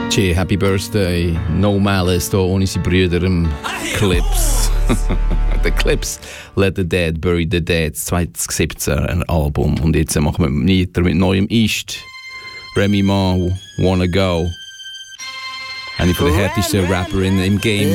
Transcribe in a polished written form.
Happy Birthday, No Malice, hier ohne seine Brüder im Clips. The Clips, Let the Dead Bury the Dead, 2017 ein Album. Und jetzt machen wir weiter mit neuem East. Remy Ma, Wanna Go. Eine von der härtesten Rapperinnen im Game.